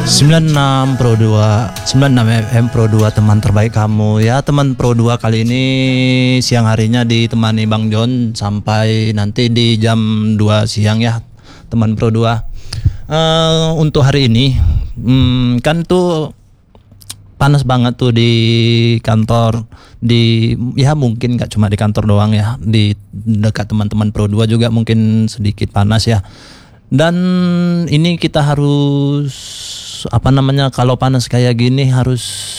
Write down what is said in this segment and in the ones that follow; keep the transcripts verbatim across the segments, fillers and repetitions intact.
sembilan puluh enam Pro dua, sembilan puluh enam F M Pro dua, teman terbaik kamu. Ya, teman Pro dua kali ini siang harinya ditemani Bang John sampai nanti di jam dua siang ya, teman Pro dua. Uh, untuk hari ini hmm, kan tuh panas banget tuh di kantor, di ya mungkin gak cuma di kantor doang ya, di dekat teman-teman Pro dua juga mungkin sedikit panas ya. Dan ini kita harus apa namanya, kalau panas kayak gini harus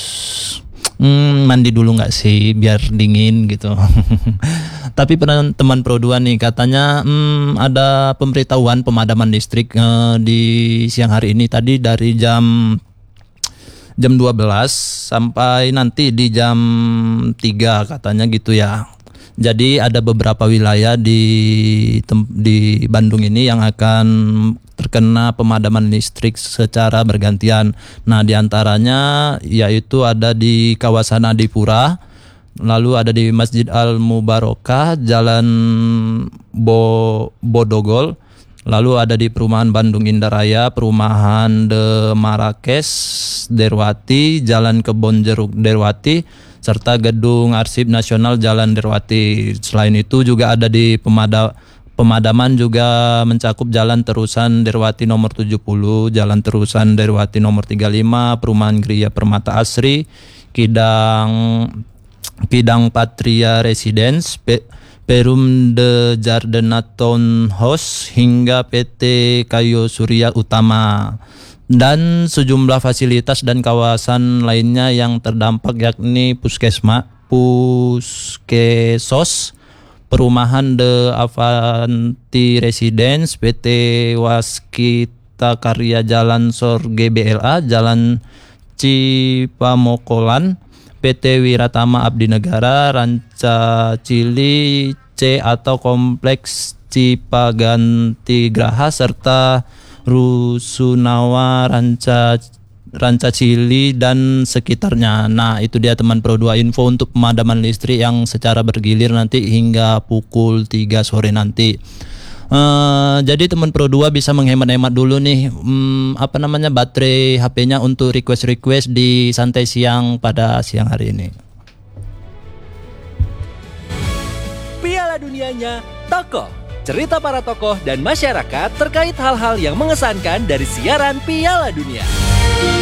hmm, mandi dulu nggak sih biar dingin gitu. Tapi teman Pro dua nih katanya hmm, ada pemberitahuan pemadaman listrik eh, di siang hari ini tadi dari jam jam dua belas sampai nanti di jam tiga katanya gitu ya. Jadi ada beberapa wilayah di di Bandung ini yang akan terkena pemadaman listrik secara bergantian. Nah, diantaranya yaitu ada di kawasan Adipura, lalu ada di Masjid Al Mubarokah, Jalan Bo, Bodogol, lalu ada di perumahan Bandung Indah Raya, perumahan De Marrakesh, Derwati, Jalan Kebon Jeruk Derwati, serta Gedung Arsip Nasional Jalan Derwati. Selain itu juga ada di pemada, pemadaman juga mencakup Jalan Terusan Derwati nomor tujuh puluh, Jalan Terusan Derwati nomor tiga puluh lima, Perumahan Gria Permata Asri, Kidang Kidang Patria Residence, Pe, Perum de Jardena Townhouse hingga P T Kayu Surya Utama, dan sejumlah fasilitas dan kawasan lainnya yang terdampak yakni Puskesma, Puskesos, Perumahan De Avanti Residence, P T Waskita Karya Jalan Sor G B L A, Jalan Cipamokolan, P T Wiratama Abdi Negara, Ranca Cili C atau Kompleks Cipaganti Graha, serta Rusunawa, Ranca Ranca Cili dan sekitarnya. Nah, itu dia teman Pro dua info untuk pemadaman listrik yang secara bergilir nanti hingga pukul tiga sore nanti. Uh, jadi teman Pro dua bisa menghemat-hemat dulu nih um, apa namanya baterai H P-nya untuk request-request di santai siang pada siang hari ini. Piala Dunianya Tokoh. Cerita para tokoh dan masyarakat terkait hal-hal yang mengesankan dari siaran Piala Dunia.